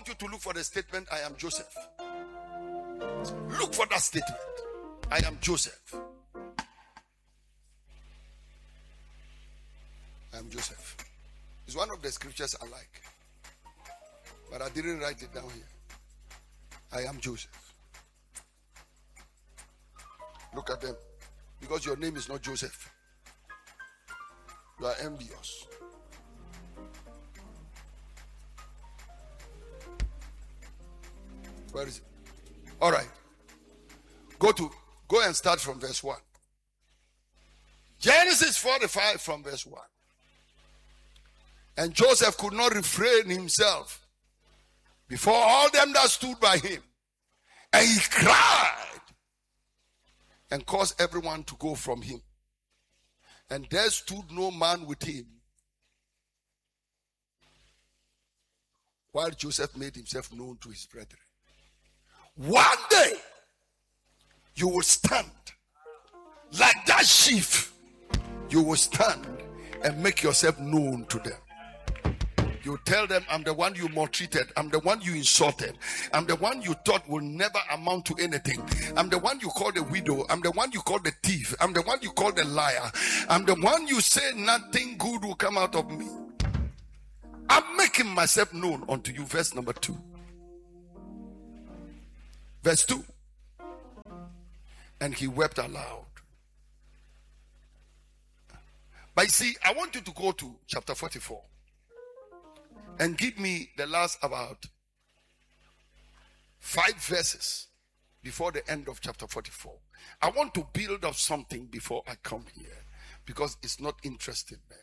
want you to look for the statement, I am Joseph. Look for that statement. I am Joseph. I am Joseph. It's one of the scriptures I like. But I didn't write it down here. I am Joseph. Look at them. Because your name is not Joseph. You are envious. Where is it? All right. Go and start from verse 1. Genesis 45 from verse 1. And Joseph could not refrain himself before all them that stood by him. And he cried and caused everyone to go from him. And there stood no man with him, while Joseph made himself known to his brethren. One day, you will stand like that sheaf. You will stand and make yourself known to them. You tell them, I'm the one you maltreated. I'm the one you insulted. I'm the one you thought will never amount to anything. I'm the one you called a widow. I'm the one you called a thief. I'm the one you called a liar. I'm the one you say nothing good will come out of me. I'm making myself known unto you. Verse number 2. Verse 2. And he wept aloud. But you see, I want you to go to chapter 44. And give me the last about 5 verses before the end of chapter 44. I want to build up something before I come here, because it's not interesting there.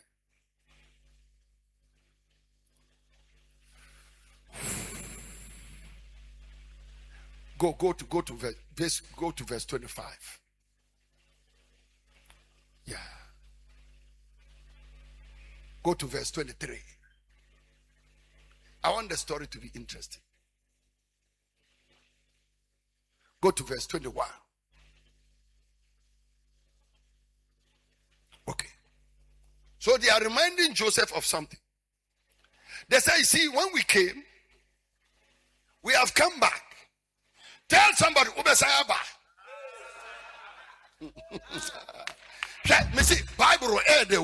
Go to verse 25. Yeah. Go to verse 23. I want the story to be interesting. Go to verse 21. Okay. So they are reminding Joseph of something. They say, see, when we came, we have come back. Tell somebody, Ubesayaba. Let me see, Bible,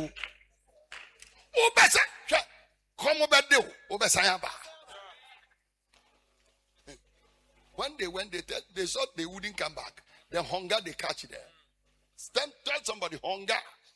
Ubesayaba. Come over there, Ubesayaba. When they went, they thought they wouldn't come back. Then hunger, they catch them. Tell somebody, hunger.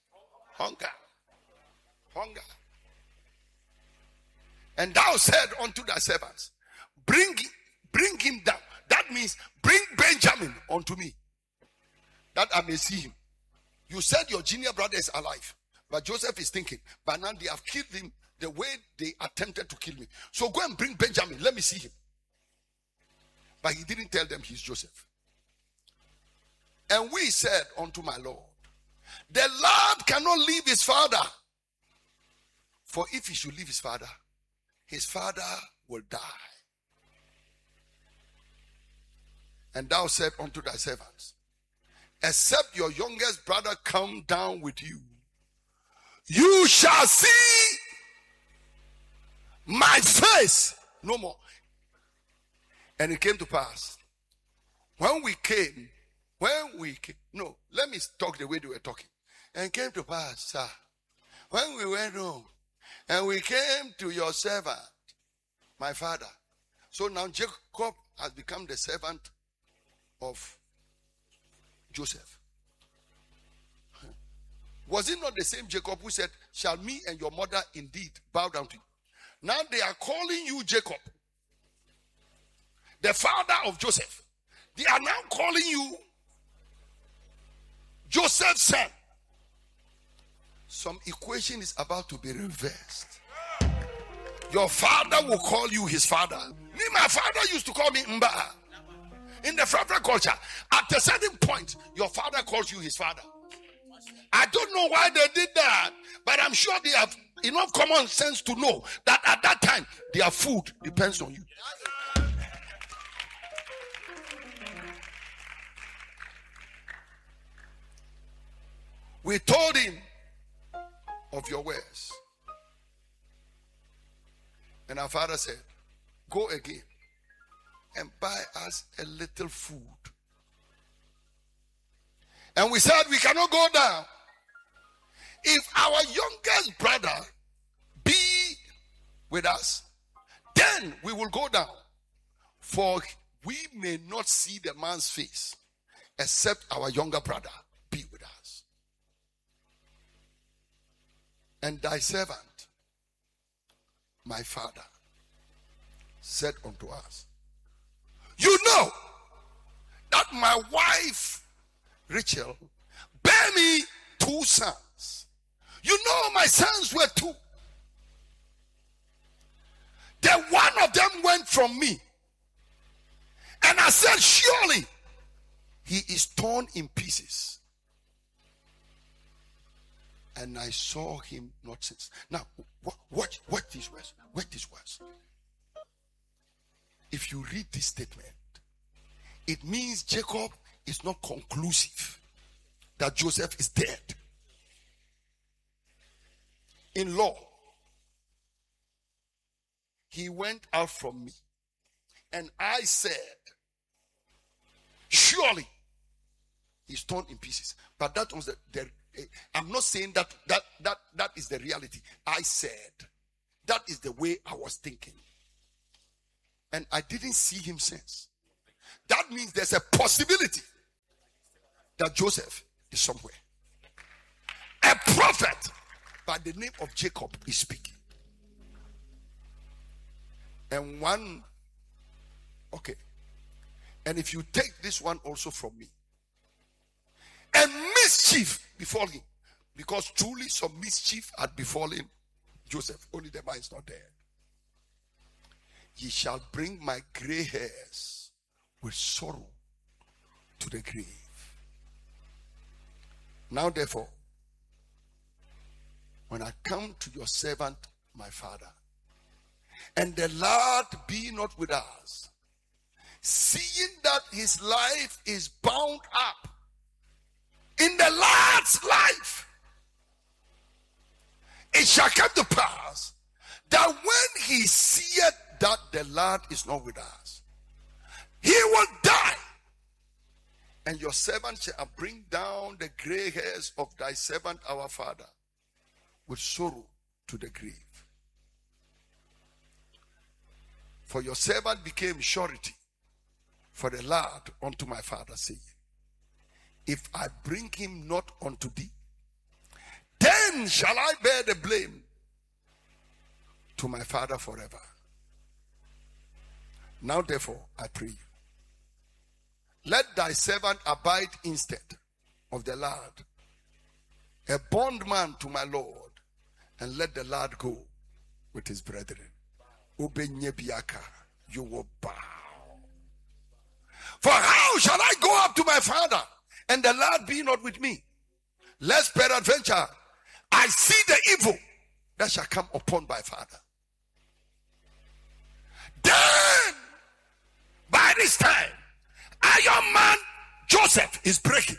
And thou said unto thy servants, bring him down. That means bring Benjamin unto me, that I may see him. You said your junior brother is alive, but Joseph is thinking, but now they have killed him the way they attempted to kill me. So go and bring Benjamin, let me see him. But he didn't tell them he's Joseph. And we said unto my Lord, the lad cannot leave his father. For if he should leave his father will die. And thou said unto thy servants, except your youngest brother come down with you, you shall see my face no more. And it came to pass, let me talk the way they were talking. And it came to pass, sir, when we went home, and we came to your servant, my father. So now Jacob has become the servant of Joseph. Was it not the same Jacob who said, shall me and your mother indeed bow down to you? Now they are calling you Jacob, the father of Joseph. They are now calling you Joseph's son. Some equation is about to be reversed. Your father will call you his father. Me, my father used to call me Mba. In the Frafra culture, at a certain point, your father calls you his father. I don't know why they did that, but I'm sure they have enough common sense to know that at that time, their food depends on you. We told him of your words. And our father said, go again and buy us a little food. And we said we cannot go down. If our youngest brother be with us, then we will go down. For we may not see the man's face, except our younger brother be with us. And thy servant, my father, said unto us, you know that my wife Rachel bare me 2 sons. You know my sons were 2. Then one of them went from me. And I said, surely he is torn in pieces. And I saw him not since. Now, watch these words. Watch these words. If you read this statement, it means Jacob is not conclusive that Joseph is dead. In law, he went out from me, and I said, surely he's torn in pieces. But that was the I'm not saying that is the reality. I said that is the way I was thinking, and I didn't see him since. That means there's a possibility that Joseph is somewhere. A prophet by the name of Jacob is speaking. And and if you take this one also from me, and mischief befall him, because truly some mischief had befallen Joseph, only the man is not dead. Ye shall bring my gray hairs with sorrow to the grave. Now therefore, when I come to your servant my father, and the lad be not with us, seeing that his life is bound up in the lad's life, it shall come to pass that when he seeth that the lad is not with us, he will die. And your servant shall bring down the gray hairs of thy servant our father with sorrow to the grave. For your servant became surety for the lad unto my father, saying, if I bring him not unto thee, then shall I bear the blame to my father forever. Now therefore, I pray you, let thy servant abide instead of the lad, a bondman to my Lord, and let the lad go with his brethren. You will bow. For how shall I go up to my father, and the lad be not with me? Lest peradventure I see the evil that shall come upon my father. Then, by this time, Iron Man Joseph is breaking.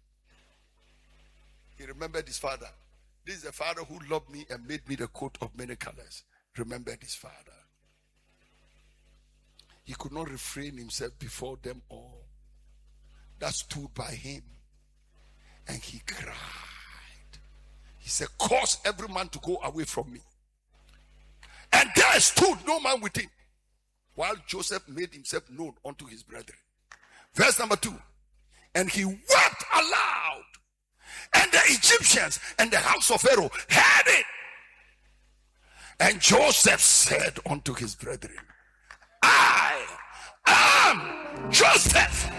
He remembered his father. This is the father who loved me and made me the coat of many colors. Remembered his father. He could not refrain himself before them all that stood by him. And he cried. He said, cause every man to go away from me. And there stood no man with him, while Joseph made himself known unto his brethren. Verse number 2. And he wept aloud. And the Egyptians and the house of Pharaoh heard it. And Joseph said unto his brethren, I am Joseph.